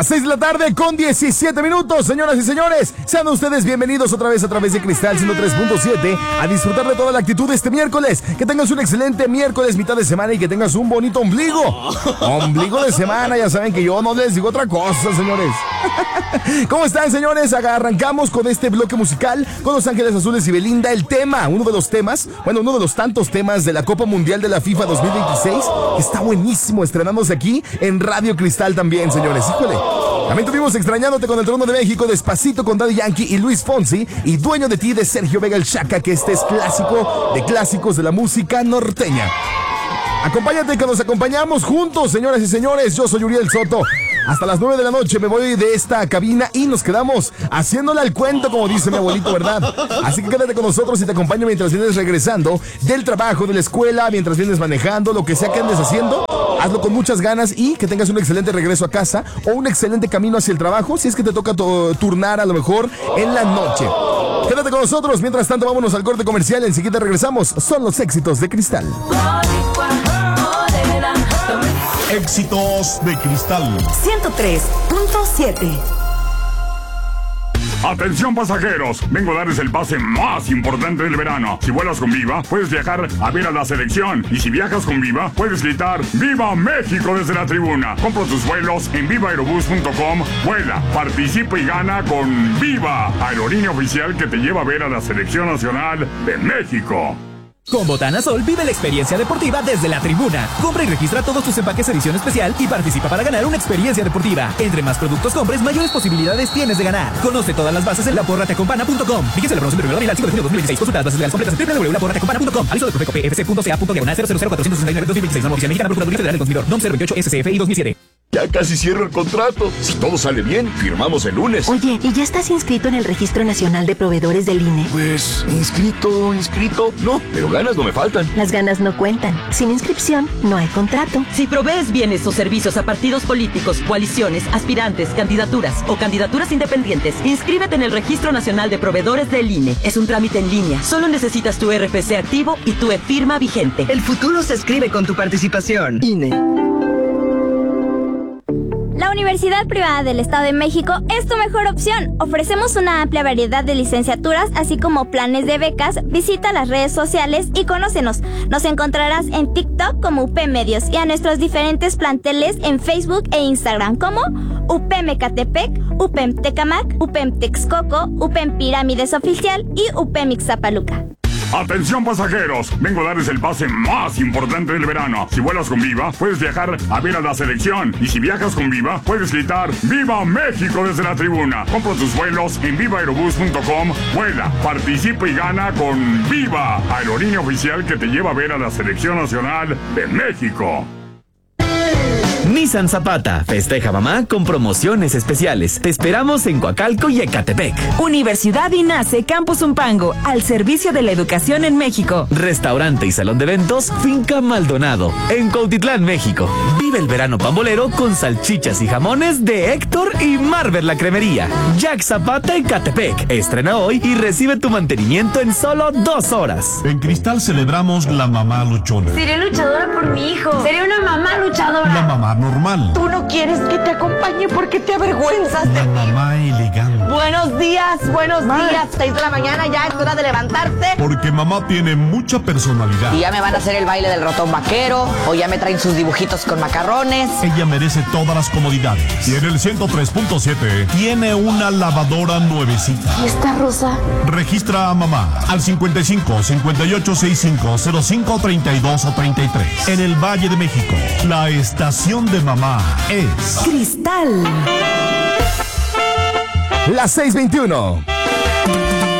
Las 6 de la tarde con 17 minutos, señoras y señores. Sean ustedes bienvenidos otra vez a través de Cristal 103.7 a disfrutar de toda la actitud de este miércoles. Que tengas un excelente miércoles, mitad de semana, y que tengas un bonito ombligo. Ombligo de semana, ya saben que yo no les digo otra cosa, señores. ¿Cómo están, señores? Arrancamos con este bloque musical con Los Ángeles Azules y Belinda. El tema, uno de los tantos temas de la Copa Mundial de la FIFA 2026, que está buenísimo, estrenándose aquí en Radio Cristal también, señores. Híjole. También tuvimos Extrañándote con el Trono de México, Despacito con Daddy Yankee y Luis Fonsi, y Dueño de Ti de Sergio Vega el Chaca, que este es clásico de clásicos de la música norteña. Acompáñate que nos acompañamos juntos, señoras y señores. Yo soy Uriel Soto. Hasta las 9 de la noche me voy de esta cabina y nos quedamos haciéndole al cuento, como dice mi abuelito, ¿verdad? Así que quédate con nosotros y te acompaño mientras vienes regresando del trabajo, de la escuela, mientras vienes manejando, lo que sea que andes haciendo. Hazlo con muchas ganas y que tengas un excelente regreso a casa o un excelente camino hacia el trabajo, si es que te toca turnar a lo mejor en la noche. Quédate con nosotros. Mientras tanto, vámonos al corte comercial. Enseguida regresamos. Son los éxitos de Cristal. Éxitos de Cristal 103.7. Atención pasajeros, vengo a darles el pase más importante del verano. Si vuelas con Viva, puedes viajar a ver a la selección. Y si viajas con Viva, puedes gritar ¡Viva México! Desde la tribuna. Compra tus vuelos en vivaerobus.com. Vuela, participa y gana con Viva, aerolínea oficial que te lleva a ver a la selección nacional de México. Con Botana Sol vive la experiencia deportiva desde la tribuna. Compra y registra todos tus empaques edición especial y participa para ganar una experiencia deportiva. Entre más productos compres, mayores posibilidades tienes de ganar. Conoce todas las bases en laporrateacompana.com. Fíjese la promoción de regalo al 5 de junio de 2026. Consulta las bases legales completas en www.laporrateacompana.com. Aviso de Profeco PFC.ca.469-2026. Norma oficial mexicana, Procuraduría Federal del Consumidor. NOM 028 SCFI 2007. Ya casi cierro el contrato. Si todo sale bien, firmamos el lunes. Oye, ¿y ya estás inscrito en el Registro Nacional de Proveedores del INE? Pues, inscrito. No, pero ganas no me faltan. Las ganas no cuentan. Sin inscripción, no hay contrato. Si provees bienes o servicios a partidos políticos, coaliciones, aspirantes, candidaturas o candidaturas independientes, inscríbete en el Registro Nacional de Proveedores del INE. Es un trámite en línea. Solo necesitas tu RFC activo y tu e-firma vigente. El futuro se escribe con tu participación. INE. La Universidad Privada del Estado de México es tu mejor opción. Ofrecemos una amplia variedad de licenciaturas, así como planes de becas. Visita las redes sociales y conócenos. Nos encontrarás en TikTok como UP Medios y a nuestros diferentes planteles en Facebook e Instagram como UPM Ecatepec, UPM Tecamac, UPM Texcoco, UPM Pirámides Oficial y UPM Ixtapaluca. Atención pasajeros, vengo a darles el pase más importante del verano. Si vuelas con Viva, puedes viajar a ver a la selección. Y si viajas con Viva, puedes gritar ¡Viva México! Desde la tribuna. Compra tus vuelos en vivaerobus.com. Vuela, participa y gana con Viva, aerolínea oficial que te lleva a ver a la selección nacional de México. Nissan Zapata festeja mamá con promociones especiales. Te esperamos en Coacalco y Ecatepec. Universidad INACE Campus Umpango, al servicio de la educación en México. Restaurante y salón de eventos Finca Maldonado, en Cuautitlán, México. Vive el verano pambolero con salchichas y jamones de Héctor y Marver la Cremería. Jack Zapata Ecatepec. Estrena hoy y recibe tu mantenimiento en solo 2 horas. En Cristal celebramos la mamá luchona. Seré luchadora por mi hijo. Seré una mamá luchadora. La mamá normal. Tú no quieres que te acompañe porque te avergüenzas de La mí. mamá elegante. Buenos días, 6 de la mañana, ya es hora de levantarse. Porque mamá tiene mucha personalidad. Y ya me van a hacer el baile del ratón vaquero, o ya me traen sus dibujitos con macarrones. Ella merece todas las comodidades. Y en el 103.7 tiene una lavadora nuevecita. ¿Y esta rosa? Registra a mamá al 55 58 65 05 32 o 33. En el Valle de México, la estación de mamá es Cristal. Las 6:21.